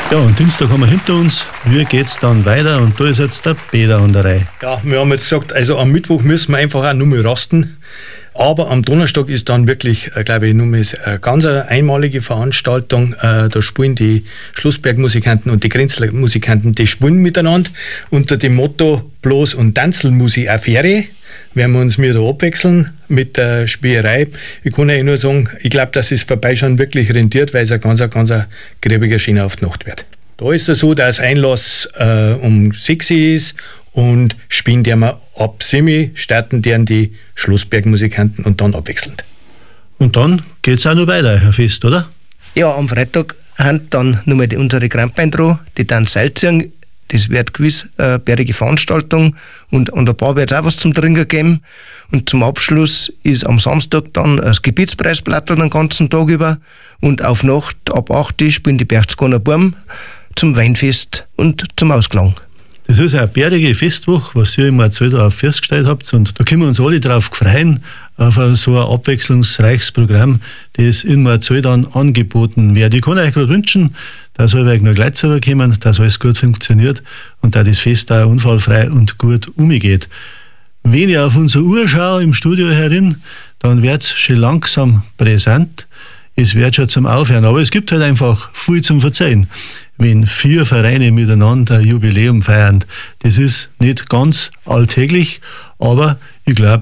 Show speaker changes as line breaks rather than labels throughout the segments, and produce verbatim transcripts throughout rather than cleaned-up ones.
Ja, und Dienstag haben wir hinter uns. Wie geht's dann weiter? Und da ist jetzt der Peter an der Reihe.
Ja, wir haben jetzt gesagt, also am Mittwoch müssen wir einfach auch nur mal rasten. Aber am Donnerstag ist dann wirklich, äh, glaube ich, nur mal eine ganz einmalige Veranstaltung. Äh, da spielen die Schlossberg-Musikanten und die Grenzler-Musikanten, die spielen miteinander. Unter dem Motto Bloß und Tanzeln muss ich auf Fähre. Werden wir uns mir da abwechseln mit der Spielerei. Ich kann euch nur sagen, ich glaube, dass es Vorbeischauen wirklich rentiert, weil es ein ganz, ganz ein gräbiger Schiene auf die Nacht wird. Da ist es so, dass Einlass äh, um sechs ist und spielen der wir ab Semi, starten deren die Schlossberg-Musikanten und dann abwechselnd.
Und dann geht's auch noch weiter, Herr Fest, oder?
Ja, am Freitag haben dann nochmal die, unsere Grandbein dran, die dann Seil ziehen. Das wird gewiss eine bärige Veranstaltung und an der Bar wird es auch was zum Trinken geben. Und zum Abschluss ist am Samstag dann das Gebietspreisblattel den ganzen Tag über und auf Nacht ab acht Uhr spielen die Berchtesgadener Burm zum Weinfest und zum Ausklang.
Das ist eine bärige Festwoche, was ihr im Erzähl da festgestellt habt. Und da können wir uns alle darauf freuen, auf so ein abwechslungsreiches Programm, das im Erzähl dann angeboten wird. Ich kann euch gerade wünschen, dass alle euch noch gleich zukommen, dass alles gut funktioniert und dass das Fest auch unfallfrei und gut umgeht. Wenn ich auf unsere Uhr schaue im Studio herin, dann wird es schon langsam präsent. Es wird schon zum Aufhören, aber es gibt halt einfach viel zum Verzeihen. Wenn vier Vereine miteinander ein Jubiläum feiern, das ist nicht ganz alltäglich, aber ich glaube,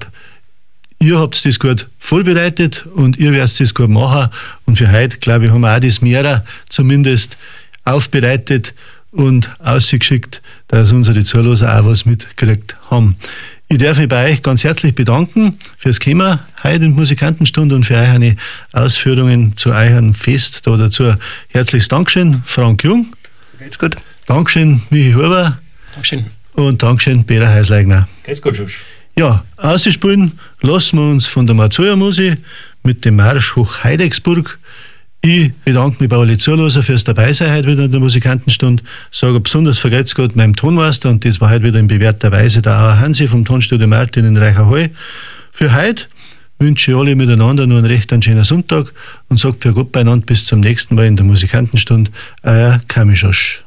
ihr habt das gut vorbereitet und ihr werdet das gut machen. Und für heute, glaube ich, haben wir auch das Mehrer zumindest aufbereitet und ausgeschickt, dass unsere Zuhörer auch was mitgekriegt haben. Ich darf mich bei euch ganz herzlich bedanken fürs Kommen heute in der Musikantenstunde und für euch eine Ausführungen zu eurem Fest da dazu. Herzliches Dankeschön, Frank Jung.
Geht's gut.
Dankeschön, Michi Huber.
Dankeschön.
Und Dankeschön, Peter Heisleigner.
Geht's gut, Schusch.
Ja, ausspielen lassen wir uns von der Marzoja-Musik mit dem Marsch hoch Heidecksburg. Ich bedanke mich bei allen Zuhörern fürs Dabeisein heute wieder in der Musikantenstunde. Sage besonders vergelt's Gott meinem Tonmeister und das war heute wieder in bewährter Weise der Auer Hansi vom Tonstudio Martin in Reicherhall. Für heute wünsche ich alle miteinander nur einen recht schönen Sonntag und sage für Gott beieinander bis zum nächsten Mal in der Musikantenstunde. Euer Kamischosch.